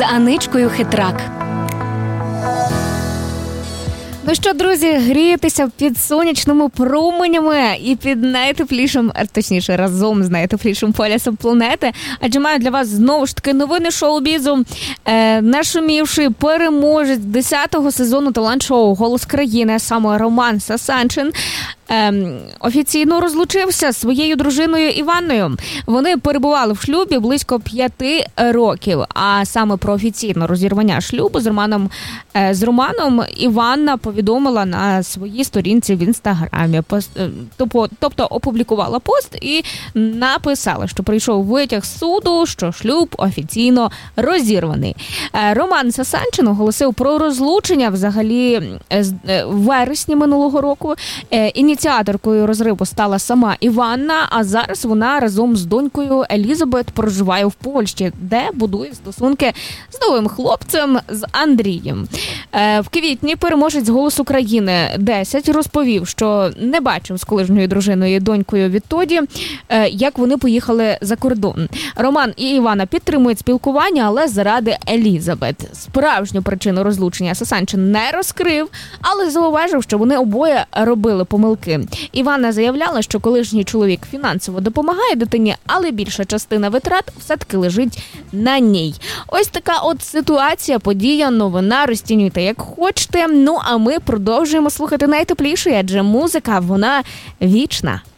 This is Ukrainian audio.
Аничкою Хитрак. Ну що, друзі, грієтеся під сонячними променями і під найтеплішим, точніше, разом з найтеплішим полюсом планети. Адже маю для вас знову ж таки новини шоу-бізу. Нашумівший переможець 10-го сезону талант-шоу «Голос країни», саме Роман Сасанчин, офіційно розлучився зі своєю дружиною Іванною. Вони перебували в шлюбі близько 5 років. А саме про офіційне розірвання шлюбу з Романом Іванна повідомила на своїй сторінці в Інстаграмі. Тобто опублікувала пост і написала, що прийшов витяг з суду, що шлюб офіційно розірваний. Роман Сасанчин оголосив про розлучення взагалі в вересні минулого року. Ініціаторкою розриву стала сама Іванна, а зараз вона разом з донькою Елізабет проживає в Польщі, де будує стосунки з новим хлопцем, з Андрієм. В квітні переможець «Голосу країни» 10 розповів, що не бачив з колишньою дружиною і донькою відтоді, як вони поїхали за кордон. Роман і Івана підтримують спілкування, але заради Елізабет. Справжню причину розлучення Сасанчин не розкрив, але зауважив, що вони обоє робили помилки. Іванна заявляла, що колишній чоловік фінансово допомагає дитині, але більша частина витрат все-таки лежить на ній. Ось така от ситуація, подія, новина, розцінюйте як хочете. Ну, а ми продовжуємо слухати найтепліше, адже музика, вона вічна.